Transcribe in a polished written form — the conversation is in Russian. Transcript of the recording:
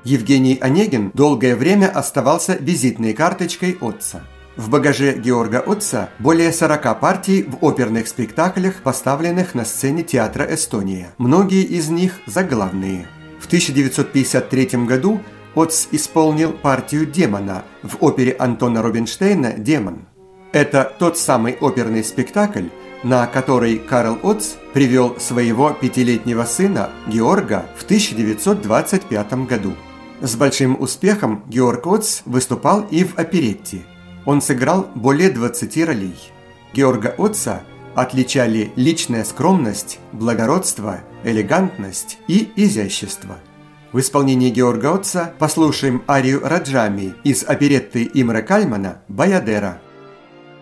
Евгений Онегин долгое время оставался визитной карточкой Отца. В багаже Георга Отца более 40 партий в оперных спектаклях, поставленных на сцене театра «Эстония». Многие из них заглавные. В 1953 году Отц исполнил партию демона в опере Антона Рубинштейна «Демон». Это тот самый оперный спектакль, на который Карл Отц привел своего 5-летнего сына Георга в 1925 году. С большим успехом Георг Отц выступал и в оперетте. Он сыграл более 20 ролей. Георга Отца отличали личная скромность, благородство, элегантность и изящество. В исполнении Георга Отца послушаем арию Раджами из оперетты Имре Кальмана «Баядера».